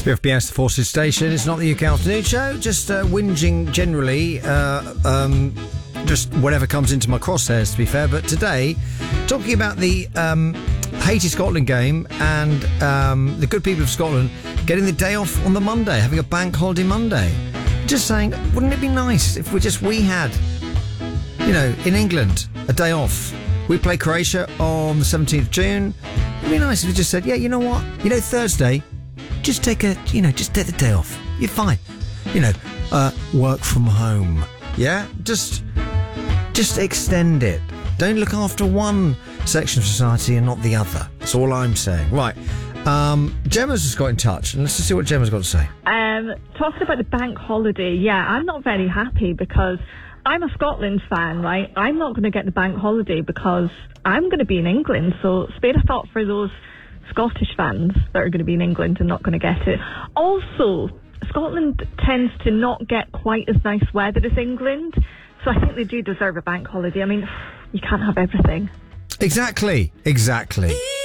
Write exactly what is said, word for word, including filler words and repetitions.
B F B S, the Forces Station. It's not the U K Afternoon Show, just uh, whinging generally, uh, um, just whatever comes into my crosshairs, to be fair. But today, talking about the um, Haiti-Scotland game and um, the good people of Scotland getting the day off on the Monday, having a bank holiday Monday. Just saying, wouldn't it be nice if we just, we had, you know, in England, a day off. We play Croatia on the seventeenth of June. It'd be nice if we just said, yeah, you know what? You know, Thursday, just take a, you know, just take the day off. You're fine. You know, uh, work from home. Yeah? Just, just extend it. Don't look after one section of society and not the other. That's all I'm saying. Right. Um, Gemma's just got in touch, and let's just see what Gemma's got to say. Um, talking about the bank holiday, yeah, I'm not very happy because I'm a Scotland fan, right? I'm not going to get the bank holiday because I'm going to be in England. So spare a thought for those Scottish fans that are going to be in England and not going to get it. Also, Scotland tends to not get quite as nice weather as England. So I think they do deserve a bank holiday. I mean, you can't have everything. Exactly. Exactly.